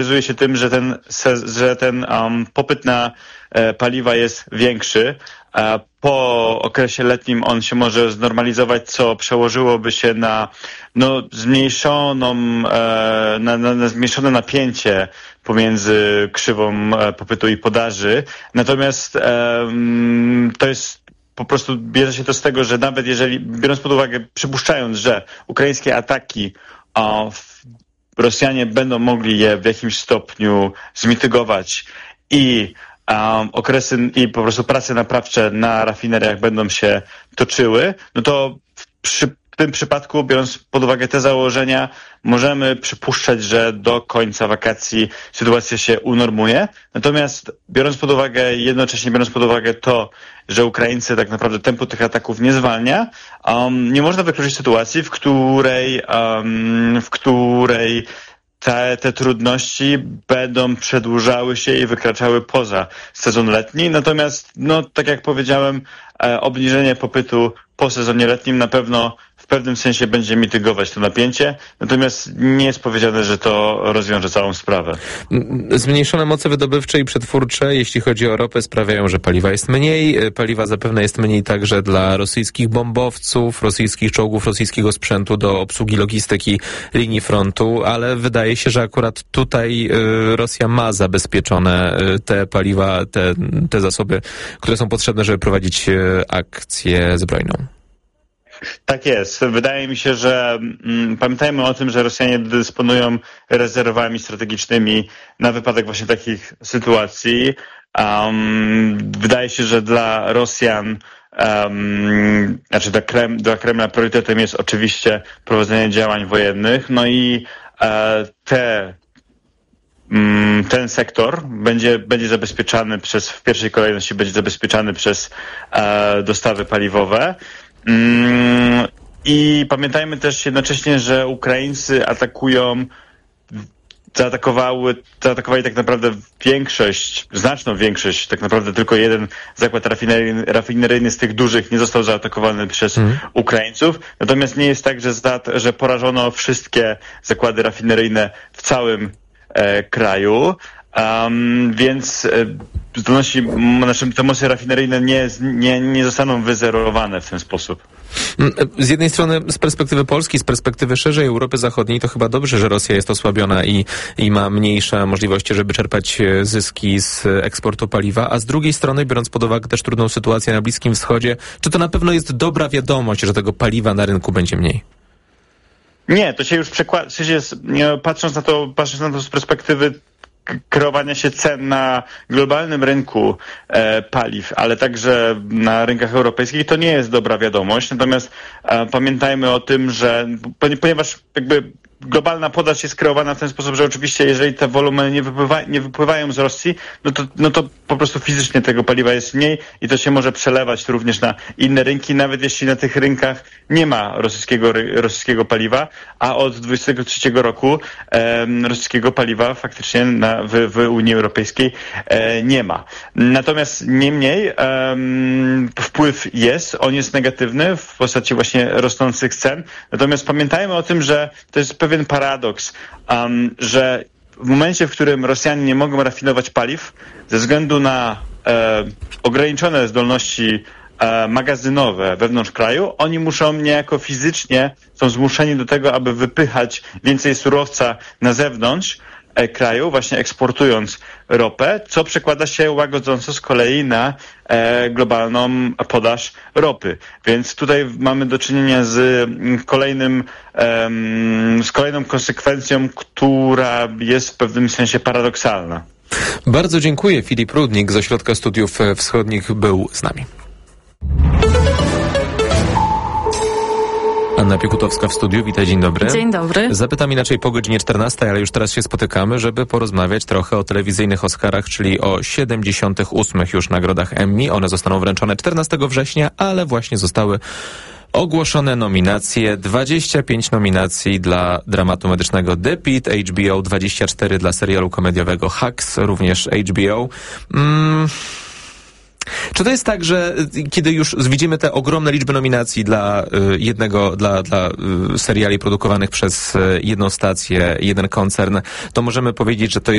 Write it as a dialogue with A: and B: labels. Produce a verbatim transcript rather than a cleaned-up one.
A: charakteryzuje się tym, że ten, że ten um, popyt na e, paliwa jest większy. E, po okresie letnim on się może znormalizować, co przełożyłoby się na no, zmniejszoną, e, na, na, na zmniejszone napięcie pomiędzy krzywą e, popytu i podaży. Natomiast e, to jest po prostu bierze się to z tego, że nawet jeżeli, biorąc pod uwagę, przypuszczając, że ukraińskie ataki o, Rosjanie będą mogli je w jakimś stopniu zmitygować i um, okresy i po prostu prace naprawcze na rafineriach będą się toczyły, no to przy w tym przypadku, biorąc pod uwagę te założenia, możemy przypuszczać, że do końca wakacji sytuacja się unormuje. Natomiast biorąc pod uwagę, jednocześnie biorąc pod uwagę to, że Ukraińcy tak naprawdę tempo tych ataków nie zwalnia, um, nie można wykluczyć sytuacji, w której, um, w której te, te trudności będą przedłużały się i wykraczały poza sezon letni. Natomiast, no, tak jak powiedziałem, e, obniżenie popytu po sezonie letnim na pewno w pewnym sensie będzie mitygować to napięcie, natomiast nie jest powiedziane, że to rozwiąże całą sprawę.
B: Zmniejszone moce wydobywcze i przetwórcze, jeśli chodzi o ropę, sprawiają, że paliwa jest mniej. Paliwa zapewne jest mniej także dla rosyjskich bombowców, rosyjskich czołgów, rosyjskiego sprzętu do obsługi logistyki linii frontu, ale wydaje się, że akurat tutaj Rosja ma zabezpieczone te paliwa, te, te zasoby, które są potrzebne, żeby prowadzić akcję zbrojną.
A: Tak jest. Wydaje mi się, że mm, pamiętajmy o tym, że Rosjanie dysponują rezerwami strategicznymi na wypadek właśnie takich sytuacji. Um, wydaje się, że dla Rosjan, um, znaczy dla, Krem, dla Kremla priorytetem jest oczywiście prowadzenie działań wojennych, no i e, te ten sektor będzie, będzie zabezpieczany przez, w pierwszej kolejności będzie zabezpieczany przez e, dostawy paliwowe. Mm, I pamiętajmy też jednocześnie, że Ukraińcy atakują, zaatakowały, zaatakowali tak naprawdę większość, znaczną większość, tak naprawdę tylko jeden zakład rafineryjny, rafineryjny z tych dużych nie został zaatakowany przez mm. Ukraińców. Natomiast nie jest tak, że, zda, że porażono wszystkie zakłady rafineryjne w całym e, kraju. Um, więc e, zdolności, znaczy te mosty rafineryjne nie, nie, nie zostaną wyzerowane w ten sposób.
B: Z jednej strony z perspektywy Polski, z perspektywy szerzej Europy Zachodniej to chyba dobrze, że Rosja jest osłabiona i, i ma mniejsze możliwości, żeby czerpać zyski z eksportu paliwa, a z drugiej strony, biorąc pod uwagę też trudną sytuację na Bliskim Wschodzie, czy to na pewno jest dobra wiadomość, że tego paliwa na rynku będzie mniej?
A: Nie, to się już przekłada, w sensie, patrząc na to, patrząc na to z perspektywy kreowania się cen na globalnym rynku e, paliw, ale także na rynkach europejskich, to nie jest dobra wiadomość. Natomiast e, pamiętajmy o tym, że ponieważ jakby globalna podaż jest kreowana w ten sposób, że oczywiście jeżeli te wolumeny nie, wypływa, nie wypływają z Rosji, no to, no to po prostu fizycznie tego paliwa jest mniej i to się może przelewać również na inne rynki, nawet jeśli na tych rynkach nie ma rosyjskiego, rosyjskiego paliwa, a od dwudziestego trzeciego roku e, rosyjskiego paliwa faktycznie na, w, w Unii Europejskiej e, nie ma. Natomiast niemniej e, wpływ jest, on jest negatywny w postaci właśnie rosnących cen. Natomiast pamiętajmy o tym, że to jest pewien pewien paradoks, um, że w momencie, w którym Rosjanie nie mogą rafinować paliw ze względu na e, ograniczone zdolności e, magazynowe wewnątrz kraju, oni muszą niejako fizycznie, są zmuszeni do tego, aby wypychać więcej surowca na zewnątrz e, kraju, właśnie eksportując ropę, co przekłada się łagodząco z kolei na e, globalną podaż ropy. Więc tutaj mamy do czynienia z kolejnym, e, z kolejną konsekwencją, która jest w pewnym sensie paradoksalna.
B: Bardzo dziękuję. Filip Rudnik z Ośrodka Studiów Wschodnich był z nami. Anna Piekutowska w studiu. Witaj, dzień dobry.
C: Dzień dobry.
B: Zapytam inaczej po godzinie czternastej, ale już teraz się spotykamy, żeby porozmawiać trochę o telewizyjnych Oscarach, czyli o siedemdziesiątych ósmych już nagrodach Emmy. One zostaną wręczone czternastego września, ale właśnie zostały ogłoszone nominacje. dwadzieścia pięć nominacji dla dramatu medycznego The Pitt, H B O, dwadzieścia cztery dla serialu komediowego Hacks, również H B O. Mm. Czy to jest tak, że kiedy już widzimy te ogromne liczby nominacji dla jednego, dla, dla seriali produkowanych przez jedną stację, jeden koncern, to możemy powiedzieć, że to jest